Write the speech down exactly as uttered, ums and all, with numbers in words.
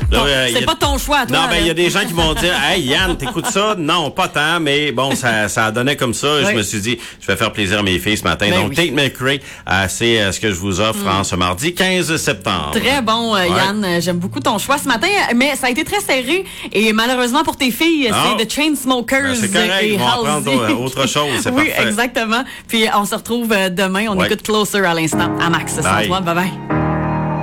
Là, Bon, euh, c'est a... pas ton choix à toi. Non, ben il y a des gens qui vont dire, hey Yann, t'écoutes ça? Non, pas tant, mais bon, ça, ça a donné comme ça. Oui. Je me suis dit, je vais faire plaisir à mes filles ce matin. Ben Donc, oui. Tate McRae, euh, c'est euh, ce que je vous offre mm. en ce mardi quinze septembre. Très bon, euh, Yann. Ouais. J'aime beaucoup ton choix ce matin, mais ça a été très serré. Et malheureusement pour tes filles, oh. c'est The Chainsmokers ben, c'est correct, et ils vont apprendre autre chose. C'est oui, parfait. Exactement. Puis on se retrouve demain. On ouais. écoute Closer à l'instant. À Max, sans toi. Bye bye.